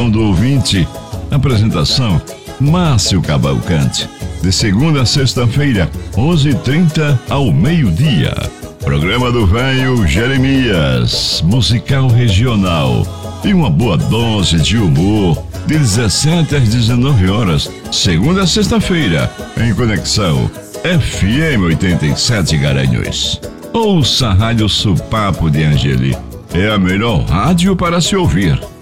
participação do ouvinte. Apresentação: Márcio Cavalcante. De segunda a sexta-feira, 11h30 ao meio-dia. Programa do Velho Jeremias, musical regional. E uma boa dose de humor, de 17 às 19 horas, segunda a sexta-feira, em Conexão FM 87 Garanhuns. Ouça a Rádio Supapo de Angeli. É a melhor rádio para se ouvir.